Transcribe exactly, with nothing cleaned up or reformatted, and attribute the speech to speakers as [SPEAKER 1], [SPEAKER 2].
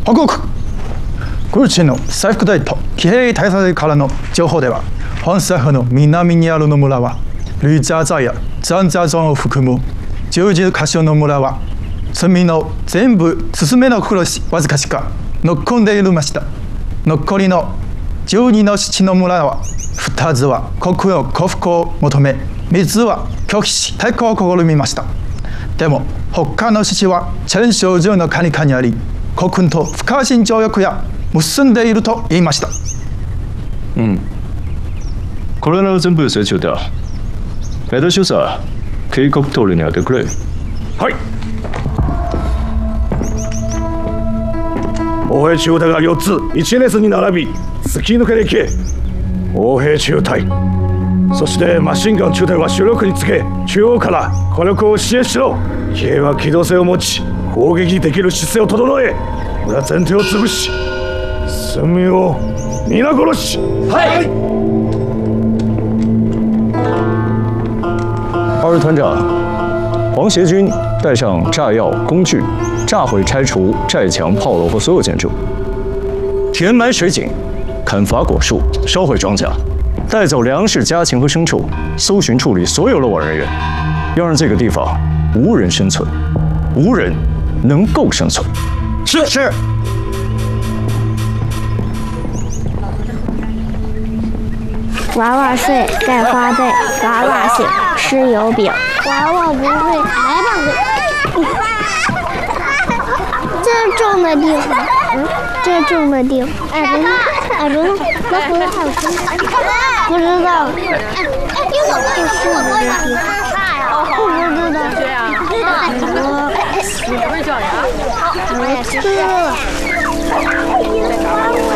[SPEAKER 1] 報告。空中の制服隊と騎兵大佐からの情報では、本スタッフの南にあるの村は、ルイザーザやザンザーゾンを含む十字箇所の村は、罪の全部進めの黒しわずかしか残んでいました。残りのじゅうにの七の村は、二つは国の降伏を求め、三つは拒否し抵抗を試みました。でも他の七は戦争中の管理下にあり、国軍と不可侵条約や結んでいると言いました。
[SPEAKER 2] うん。これらは全部成長だ。ベダ少佐、警告通りにやってくれ。
[SPEAKER 3] はい。歩兵中隊がよっつ一列に並び突き抜けていけ。歩兵中隊、そしてマシンガン中隊は主力につけ、中央から火力を支援しろ。騎兵は機動性を持ち、攻撃できる姿勢を整え、村全体を潰し、村民を皆殺し。
[SPEAKER 4] はい。
[SPEAKER 2] 二团长，皇协军带上炸药、工具，炸毁、拆除寨墙、炮楼和所有建筑，填埋水井，砍伐果树，烧毁庄稼，带走粮食、家禽和牲畜，搜寻处理所有漏网人员，要让这个地方无人生存，无人能够生存。
[SPEAKER 4] 是是。
[SPEAKER 5] 娃娃睡，盖花被，娃娃醒，吃油饼。娃娃不睡，来吧，这是种的地方，嗯，这是种的地方。哎，不是，哎，不是，那回来还有什么？不知道。哎，这是不是这地方？不知道。
[SPEAKER 6] 这样。
[SPEAKER 5] 我，你不会叫人啊？我知道。